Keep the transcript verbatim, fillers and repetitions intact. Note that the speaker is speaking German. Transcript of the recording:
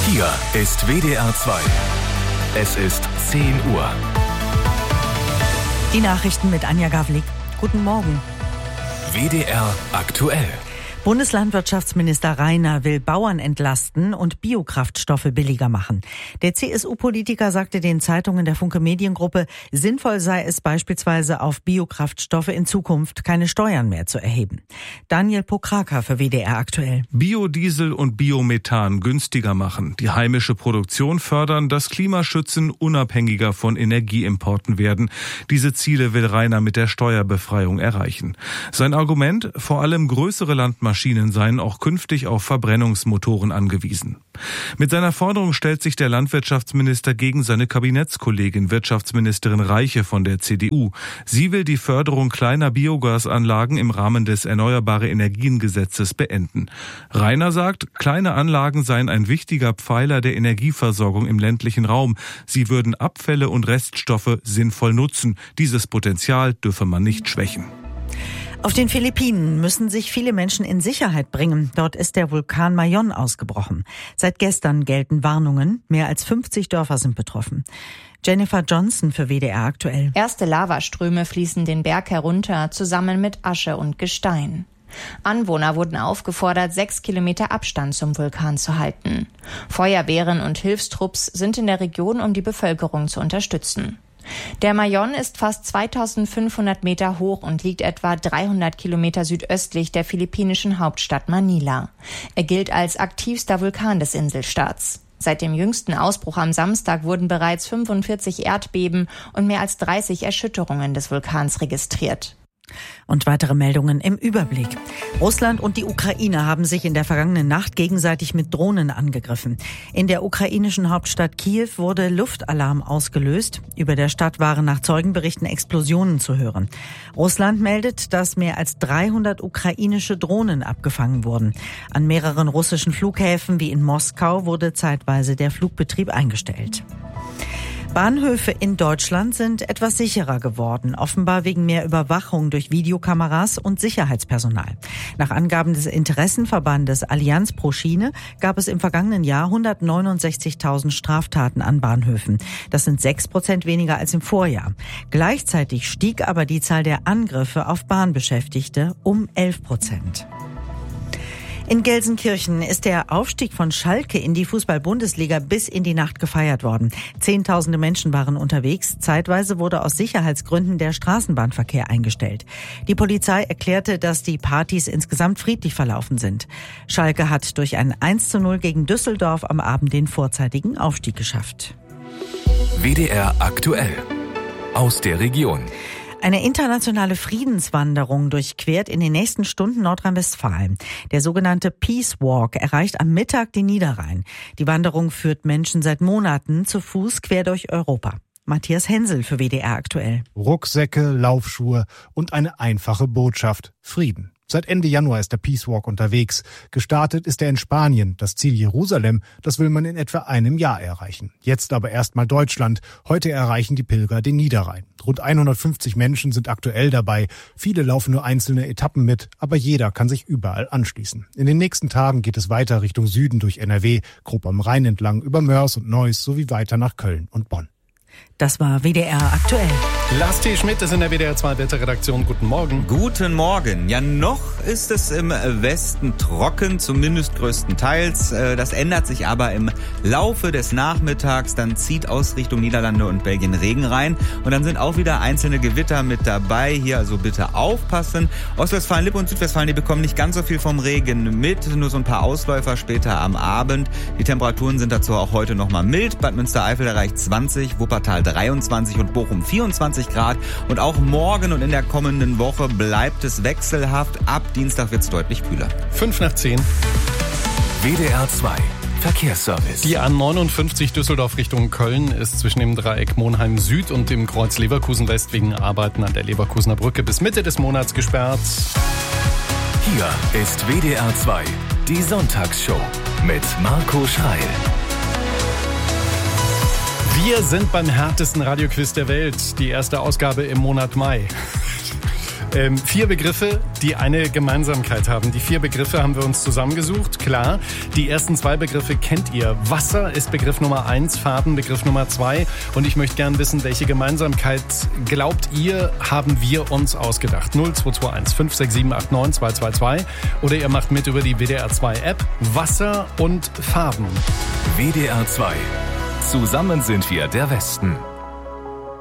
Hier ist W D R zwei. Es ist zehn Uhr. Die Nachrichten mit Anja Gavlik. Guten Morgen. W D R aktuell. Bundeslandwirtschaftsminister Rainer will Bauern entlasten und Biokraftstoffe billiger machen. Der C S U-Politiker sagte den Zeitungen der Funke Mediengruppe, sinnvoll sei es beispielsweise auf Biokraftstoffe in Zukunft keine Steuern mehr zu erheben. Daniel Pokraka für W D R aktuell. Biodiesel und Biomethan günstiger machen, die heimische Produktion fördern, das Klima schützen, unabhängiger von Energieimporten werden. Diese Ziele will Rainer mit der Steuerbefreiung erreichen. Sein Argument, vor allem größere Landmaschinen seien auch künftig auf Verbrennungsmotoren angewiesen. Mit seiner Forderung stellt sich der Landwirtschaftsminister gegen seine Kabinettskollegin Wirtschaftsministerin Reiche von der C D U. Sie will die Förderung kleiner Biogasanlagen im Rahmen des Erneuerbare Energien-Gesetzes beenden. Rainer sagt, kleine Anlagen seien ein wichtiger Pfeiler der Energieversorgung im ländlichen Raum. Sie würden Abfälle und Reststoffe sinnvoll nutzen. Dieses Potenzial dürfe man nicht schwächen. Auf den Philippinen müssen sich viele Menschen in Sicherheit bringen. Dort ist der Vulkan Mayon ausgebrochen. Seit gestern gelten Warnungen. Mehr als fünfzig Dörfer sind betroffen. Jennifer Johnson für W D R aktuell. Erste Lavaströme fließen den Berg herunter, zusammen mit Asche und Gestein. Anwohner wurden aufgefordert, sechs Kilometer Abstand zum Vulkan zu halten. Feuerwehren und Hilfstrupps sind in der Region, um die Bevölkerung zu unterstützen. Der Mayon ist fast zweitausendfünfhundert Meter hoch und liegt etwa dreihundert Kilometer südöstlich der philippinischen Hauptstadt Manila. Er gilt als aktivster Vulkan des Inselstaats. Seit dem jüngsten Ausbruch am Samstag wurden bereits fünfundvierzig Erdbeben und mehr als dreißig Erschütterungen des Vulkans registriert. Und weitere Meldungen im Überblick. Russland und die Ukraine haben sich in der vergangenen Nacht gegenseitig mit Drohnen angegriffen. In der ukrainischen Hauptstadt Kiew wurde Luftalarm ausgelöst. Über der Stadt waren nach Zeugenberichten Explosionen zu hören. Russland meldet, dass mehr als dreihundert ukrainische Drohnen abgefangen wurden. An mehreren russischen Flughäfen wie in Moskau wurde zeitweise der Flugbetrieb eingestellt. Bahnhöfe in Deutschland sind etwas sicherer geworden, offenbar wegen mehr Überwachung durch Videokameras und Sicherheitspersonal. Nach Angaben des Interessenverbandes Allianz pro Schiene gab es im vergangenen Jahr hundertneunundsechzigtausend Straftaten an Bahnhöfen. Das sind sechs Prozent weniger als im Vorjahr. Gleichzeitig stieg aber die Zahl der Angriffe auf Bahnbeschäftigte um elf Prozent. In Gelsenkirchen ist der Aufstieg von Schalke in die Fußball-Bundesliga bis in die Nacht gefeiert worden. Zehntausende Menschen waren unterwegs. Zeitweise wurde aus Sicherheitsgründen der Straßenbahnverkehr eingestellt. Die Polizei erklärte, dass die Partys insgesamt friedlich verlaufen sind. Schalke hat durch ein eins zu null gegen Düsseldorf am Abend den vorzeitigen Aufstieg geschafft. W D R aktuell. Aus der Region. Eine internationale Friedenswanderung durchquert in den nächsten Stunden Nordrhein-Westfalen. Der sogenannte Peace Walk erreicht am Mittag den Niederrhein. Die Wanderung führt Menschen seit Monaten zu Fuß quer durch Europa. Matthias Hensel für W D R aktuell. Rucksäcke, Laufschuhe und eine einfache Botschaft: Frieden. Seit Ende Januar ist der Peace Walk unterwegs. Gestartet ist er in Spanien. Das Ziel Jerusalem, das will man in etwa einem Jahr erreichen. Jetzt aber erstmal Deutschland. Heute erreichen die Pilger den Niederrhein. Rund hundertfünfzig Menschen sind aktuell dabei. Viele laufen nur einzelne Etappen mit, aber jeder kann sich überall anschließen. In den nächsten Tagen geht es weiter Richtung Süden durch N R W, grob am Rhein entlang, über Mörs und Neuss sowie weiter nach Köln und Bonn. Das war W D R aktuell. Lars T. Schmidt ist in der W D R zwei Wetterredaktion. Guten Morgen. Guten Morgen. Ja, noch ist es im Westen trocken, zumindest größtenteils. Das ändert sich aber im Laufe des Nachmittags. Dann zieht aus Richtung Niederlande und Belgien Regen rein. Und dann sind auch wieder einzelne Gewitter mit dabei. Hier also bitte aufpassen. Ostwestfalen-Lippe und Südwestfalen, die bekommen nicht ganz so viel vom Regen mit. Nur so ein paar Ausläufer später am Abend. Die Temperaturen sind dazu auch heute noch mal mild. Bad Münstereifel erreicht zwanzig, Wuppertal dreiundzwanzig und Bochum vierundzwanzig Grad. Und auch morgen und in der kommenden Woche bleibt es wechselhaft. Ab Dienstag wird es deutlich kühler. Fünf nach zehn. W D R zwei Verkehrsservice. Die A neunundfünfzig Düsseldorf Richtung Köln ist zwischen dem Dreieck Monheim Süd und dem Kreuz Leverkusen West wegen Arbeiten an der Leverkusener Brücke bis Mitte des Monats gesperrt. Hier ist W D R zwei, die Sonntagsshow mit Marco Schreil. Wir sind beim härtesten Radioquiz der Welt. Die erste Ausgabe im Monat Mai. Ähm, vier Begriffe, die eine Gemeinsamkeit haben. Die vier Begriffe haben wir uns zusammengesucht, klar. Die ersten zwei Begriffe kennt ihr. Wasser ist Begriff Nummer eins, Farben Begriff Nummer zwei. Und ich möchte gern wissen, welche Gemeinsamkeit glaubt ihr, haben wir uns ausgedacht? null zwei zwei eins fünf sechs sieben acht neun zwei zwei zwei. Oder ihr macht mit über die W D R zwei App. Wasser und Farben. W D R zwei. Zusammen sind wir der Westen.